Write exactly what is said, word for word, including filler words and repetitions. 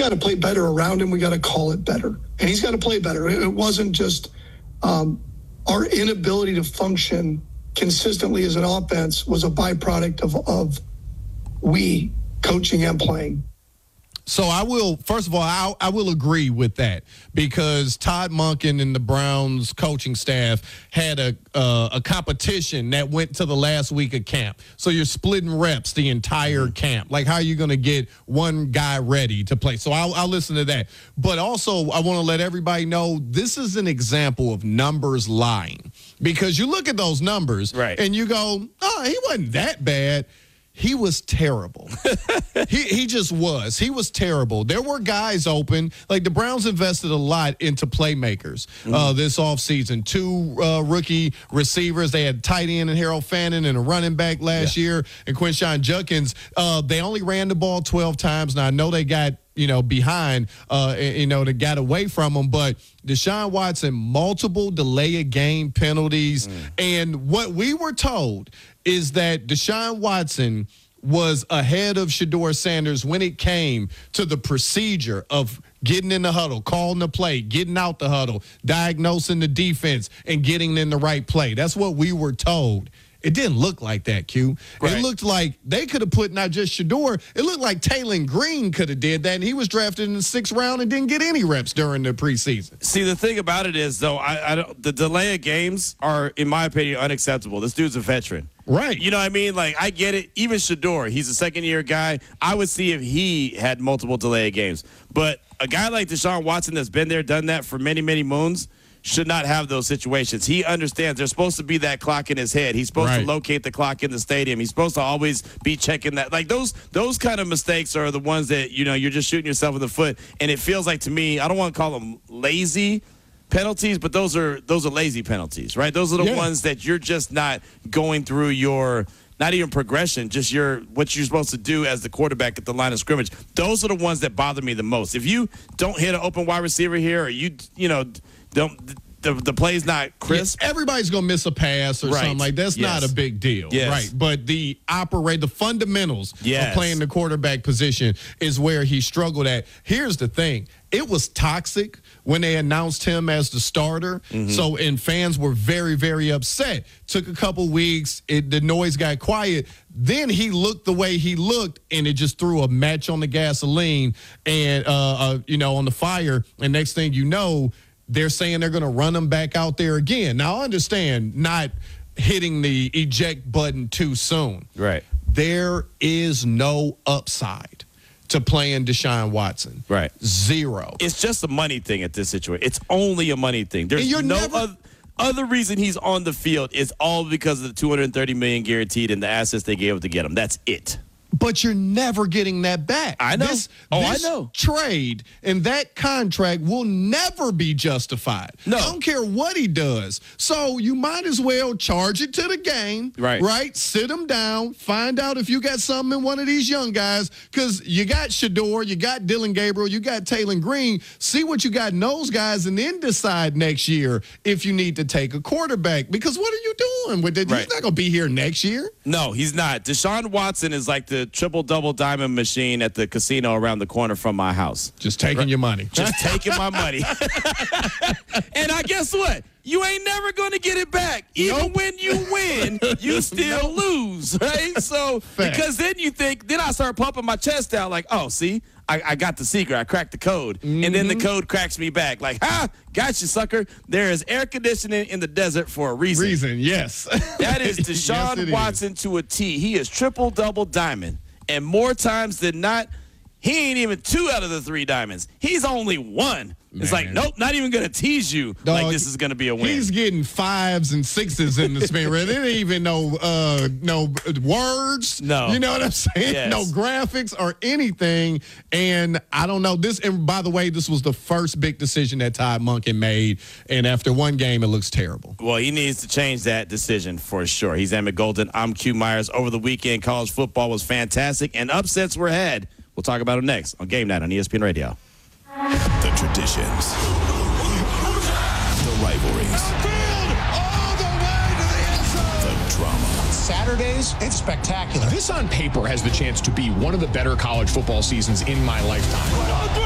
got to play better around him. We got to call it better. And he's got to play better. It wasn't just um, our inability to function consistently as an offense was a byproduct of, of we coaching and playing. So I will, first of all, I, I will agree with that because Todd Monken and the Browns coaching staff had a uh, a competition that went to the last week of camp. So you're splitting reps the entire mm-hmm. camp. Like, how are you going to get one guy ready to play? So I'll, I'll listen to that. But also, I want to let everybody know this is an example of numbers lying because you look at those numbers right. and you go, oh, he wasn't that bad. He was terrible. he he just was. He was terrible. There were guys open. Like, the Browns invested a lot into playmakers mm-hmm. uh, this offseason. Two uh, rookie receivers. They had tight end and Harold Fannin and a running back last yeah. year and Quinshon Judkins. Uh, they only ran the ball twelve times. Now, I know they got, you know, behind, uh, you know, they got away from them. But Deshaun Watson, multiple delay of game penalties. Mm. And what we were told is that Deshaun Watson was ahead of Shedeur Sanders when it came to the procedure of getting in the huddle, calling the play, getting out the huddle, diagnosing the defense, and getting in the right play. That's what we were told. It didn't look like that, Q. Right. It looked like they could have put not just Shedeur. It looked like Taylor Green could have did that, and he was drafted in the sixth round and didn't get any reps during the preseason. See, the thing about it is, though, I, I don't, the delay of games are, in my opinion, unacceptable. This dude's a veteran. Right. You know what I mean? Like, I get it. Even Shedeur, he's a second-year guy. I would see if he had multiple delay of games. But a guy like Deshaun Watson that's been there, done that for many, many moons, should not have those situations. He understands there's supposed to be that clock in his head. He's supposed right. to locate the clock in the stadium. He's supposed to always be checking that. Like, those those kind of mistakes are the ones that, you know, you're just shooting yourself in the foot. And it feels like, to me, I don't want to call them lazy penalties, but those are those are lazy penalties, right? Those are the yeah. ones that you're just not going through your not even progression, just your what you're supposed to do as the quarterback at the line of scrimmage. Those are the ones that bother me the most. If you don't hit an open wide receiver here, or you you know don't the the play's not crisp, yeah, everybody's gonna miss a pass or right. something like that. That's yes. not a big deal, yes. right? But the operate the fundamentals yes. of playing the quarterback position is where he struggled at. Here's the thing. It was toxic when they announced him as the starter. Mm-hmm. So, and fans were very, very upset. Took a couple weeks. It, the noise got quiet. Then he looked the way he looked, and it just threw a match on the gasoline and, uh, uh, you know, on the fire. And next thing you know, they're saying they're going to run him back out there again. Now, I understand not hitting the eject button too soon. Right. There is no upside to playing Deshaun Watson. Right. Zero. It's just a money thing at this situation. It's only a money thing. There's no never- other, other reason he's on the field is all because of the two hundred thirty million dollars guaranteed and the assets they gave up to get him. That's it. But you're never getting that back. I know. This, oh, this I know. trade and that contract will never be justified. No. I don't care what he does. So you might as well charge it to the game. Right. Right? Sit him down. Find out if you got something in one of these young guys. Because you got Shedeur, you got Dylan Gabriel, you got Taylor Green. See what you got in those guys and then decide next year if you need to take a quarterback. Because what are you doing with it? Right. He's not going to be here next year. No, he's not. Deshaun Watson is like the triple-double diamond machine at the casino around the corner from my house. Just taking right. your money. Just taking my money. And I guess what? You ain't never going to get it back. Even nope. when you win, you still nope. lose, right? So, Fact. because then you think, then I start pumping my chest out like, oh, see, I, I got the secret. I cracked the code. Mm-hmm. And then the code cracks me back. Like, ha, got you, sucker. There is air conditioning in the desert for a reason. Reason, yes. That is Deshaun yes, Watson is. to a T. He is triple-double diamond. And more times than not, he ain't even two out of the three diamonds. He's only one. Man. It's like, nope, not even going to tease you Dog, like this is going to be a win. He's getting fives and sixes in the spin rate. There ain't even no uh, no words. No. You know what I'm saying? Yes. No graphics or anything. And I don't know. This. And by the way, this was the first big decision that Todd Monken made. And after one game, it looks terrible. Well, he needs to change that decision for sure. He's Emmett Golden. I'm Q Myers. Over the weekend, college football was fantastic, and upsets were had. We'll talk about it next on Game Night on E S P N Radio. The traditions, the rivalries, the drama. Saturdays, it's spectacular. This on paper has the chance to be one of the better college football seasons in my lifetime.